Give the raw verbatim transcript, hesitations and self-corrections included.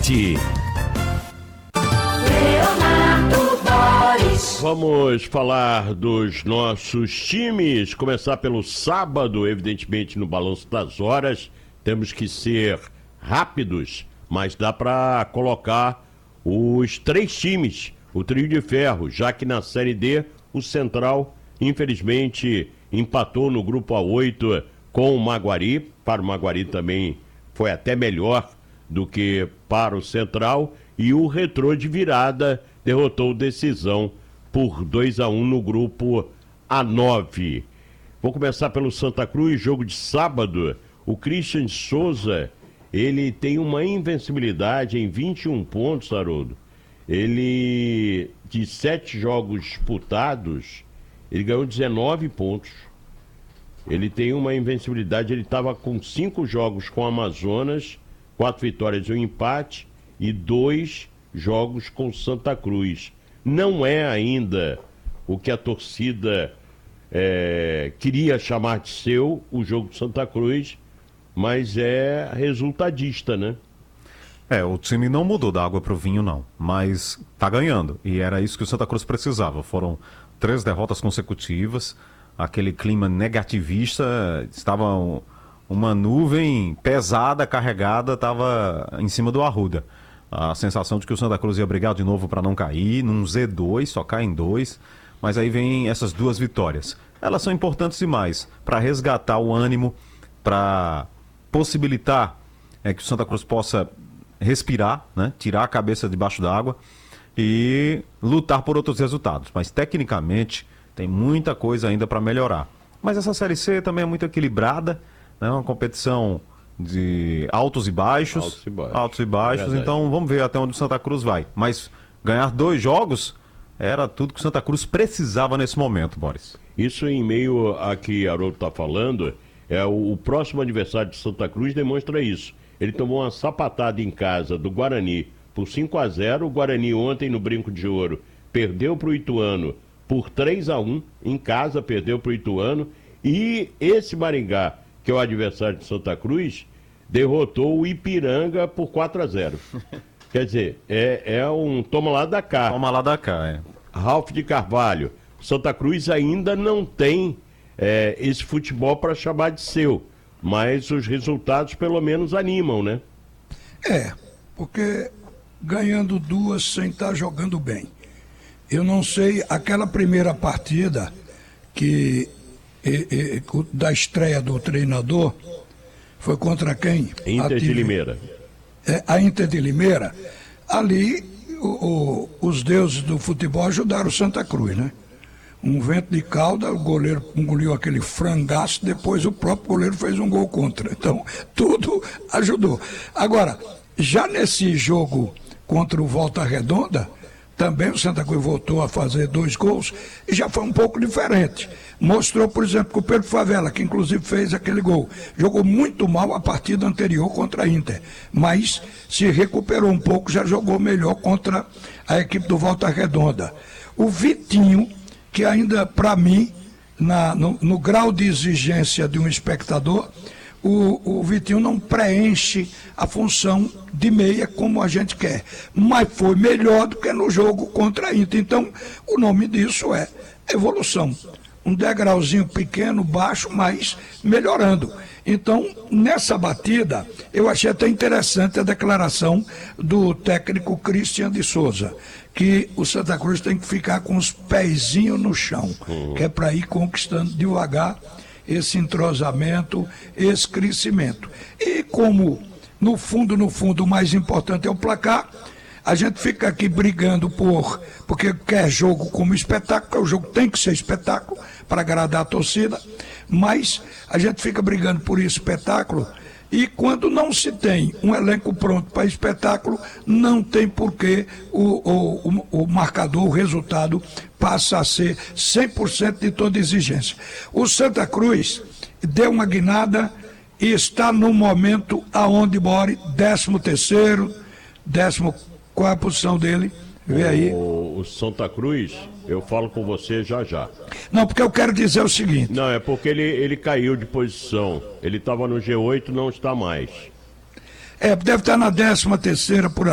Esporte. Vamos falar dos nossos times, começar pelo sábado, evidentemente no balanço das horas, temos que ser rápidos, mas dá para colocar os três times, o trio de ferro, já que na Série D o Central, infelizmente, empatou no grupo A oito com o Maguari, para o Maguari também foi até melhor do que para o Central, e o Retrô de virada derrotou o Decisão por dois a um no grupo A nove. Vou começar pelo Santa Cruz, jogo de sábado. O Christian Souza, ele tem uma invencibilidade em vinte e um pontos, Haroldo. Ele, de sete jogos disputados, ele ganhou dezenove pontos. Ele tem uma invencibilidade, ele estava com cinco jogos com o Amazonas, quatro vitórias e um empate, e dois jogos com Santa Cruz. Não é ainda o que a torcida é, queria chamar de seu, o jogo de Santa Cruz, mas é resultadista, né? É, o time não mudou da água pro vinho, não, mas tá ganhando, e era isso que o Santa Cruz precisava. Foram três derrotas consecutivas, aquele clima negativista, estava um, uma nuvem pesada, carregada, estava em cima do Arruda. A sensação de que o Santa Cruz ia brigar de novo para não cair, num Z dois, só cai em dois, mas aí vem essas duas vitórias. Elas são importantes demais para resgatar o ânimo, para possibilitar é, que o Santa Cruz possa respirar, né, tirar a cabeça debaixo d'água e lutar por outros resultados. Mas tecnicamente tem muita coisa ainda para melhorar. Mas essa Série C também é muito equilibrada, né, uma competição de altos e baixos, altos e baixos, altos e baixos é então vamos ver até onde o Santa Cruz vai. Mas ganhar dois jogos era tudo que o Santa Cruz precisava nesse momento, Boris. Isso em meio a que Haroldo está falando, é o, o próximo adversário de Santa Cruz demonstra isso. Ele tomou uma sapatada em casa do Guarani por cinco a zero, o Guarani ontem no Brinco de Ouro perdeu para o Ituano por três a um, em casa perdeu para o Ituano, e esse Maringá, que é o adversário de Santa Cruz, derrotou o Ipiranga por quatro a zero. Quer dizer, é, é um toma lá da cá. Toma lá da cá, é. Ralf de Carvalho. Santa Cruz ainda não tem é, esse futebol para chamar de seu, mas os resultados pelo menos animam, né? É, porque ganhando duas sem estar jogando bem. Eu não sei, aquela primeira partida que E, e, da estreia do treinador, foi contra quem? Inter de Limeira. É, a Inter de Limeira. Ali, o, o, os deuses do futebol ajudaram o Santa Cruz, né? Um vento de cauda, o goleiro engoliu aquele frangaço, depois o próprio goleiro fez um gol contra. Então, tudo ajudou. Agora, já nesse jogo contra o Volta Redonda, também o Santa Cruz voltou a fazer dois gols e já foi um pouco diferente. Mostrou, por exemplo, que o Pedro Favela, que inclusive fez aquele gol, jogou muito mal a partida anterior contra a Inter, mas se recuperou um pouco, já jogou melhor contra a equipe do Volta Redonda. O Vitinho, que ainda, para mim, na, no, no grau de exigência de um espectador, O, o Vitinho não preenche a função de meia como a gente quer, mas foi melhor do que no jogo contra a Inter. Então, o nome disso é evolução. Um degrauzinho pequeno, baixo, mas melhorando. Então, nessa batida, eu achei até interessante a declaração do técnico Christian de Souza, que o Santa Cruz tem que ficar com os pezinhos no chão, que é para ir conquistando devagar esse entrosamento, esse crescimento. E como, no fundo, no fundo, o mais importante é o placar, a gente fica aqui brigando por, porque quer jogo como espetáculo, porque o jogo tem que ser espetáculo para agradar a torcida, mas a gente fica brigando por esse espetáculo, e quando não se tem um elenco pronto para espetáculo, não tem porquê o, o, o, o marcador, o resultado passa a ser cem por cento de toda exigência. O Santa Cruz deu uma guinada e está no momento aonde mora, décimo terceiro, décimo, qual é a posição dele? Vê aí. O, o Santa Cruz, eu falo com você já já. Não, porque eu quero dizer o seguinte. Não, é porque ele, ele caiu de posição. Ele estava no G oito, não está mais. É, deve estar na décima terceira por